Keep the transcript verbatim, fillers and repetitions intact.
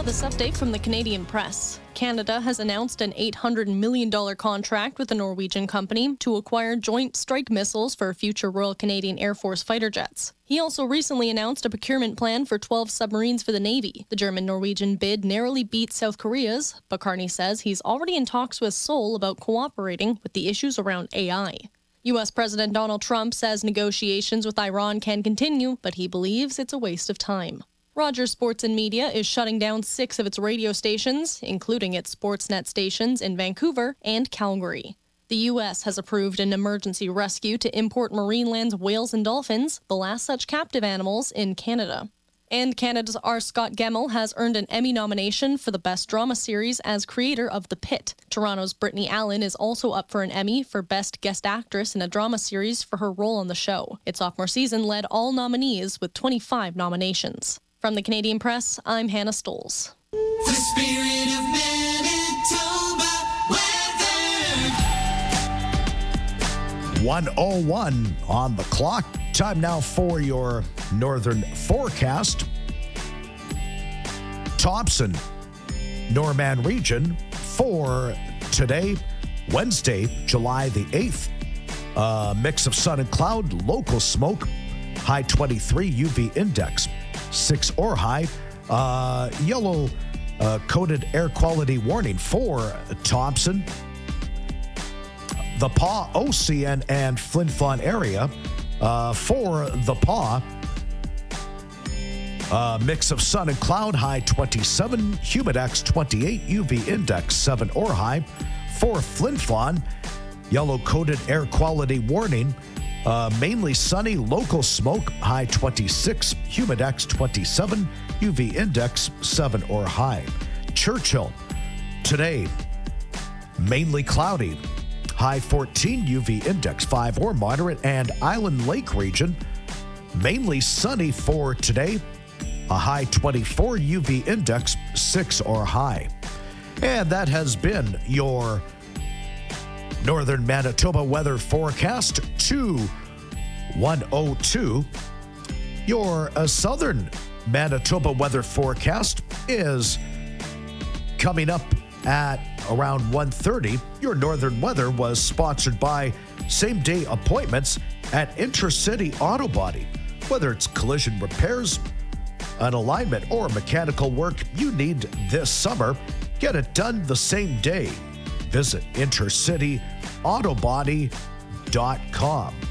Now this update from the Canadian Press. Canada has announced an eight hundred million dollars contract with a Norwegian company to acquire Joint Strike Missiles for future Royal Canadian Air Force fighter jets. He also recently announced a procurement plan for twelve submarines for the Navy. The German-Norwegian bid narrowly beat South Korea's, but Carney says he's already in talks with Seoul about cooperating with the issues around A I. U S President Donald Trump says negotiations with Iran can continue, but he believes it's a waste of time. Rogers Sports and Media is shutting down six of its radio stations, including its Sportsnet stations in Vancouver and Calgary. The U S has approved an emergency rescue to import Marineland's whales and dolphins, the last such captive animals in Canada. And Canada's R. Scott Gemmell has earned an Emmy nomination for the Best Drama Series as creator of The Pit. Toronto's Brittany Allen is also up for an Emmy for Best Guest Actress in a Drama Series for her role on the show. Its sophomore season led all nominees with twenty-five nominations. From the Canadian Press, I'm Hannah Stoles. The spirit of Manitoba weather. one oh one on the clock. Time now for your northern forecast. Thompson, Norman region for today, Wednesday, July the eighth. A mix of sun and cloud, local smoke, high twenty-three, U V index six or high. Uh, yellow uh, coded air quality warning for Thompson, the Pas, O C N, and Flin Flon area. Uh, for the Pas, uh, mix of sun and cloud, high twenty-seven, humidex twenty-eight, U V index seven or high. For Flin Flon, yellow coded air quality warning. Uh, mainly sunny, local smoke, high twenty-six, humidex twenty-seven, U V index seven or high. Churchill, today, mainly cloudy, high fourteen, U V index five or moderate, and Island Lake region, mainly sunny for today, a high twenty-four, U V index six or high. And that has been your Northern Manitoba weather forecast to one oh two. Your uh, Southern Manitoba weather forecast is coming up at around one thirty. Your Northern weather was sponsored by same-day appointments at Intercity Auto Body. Whether it's collision repairs, an alignment, or mechanical work you need this summer, get it done the same day. Visit intercity auto body dot com.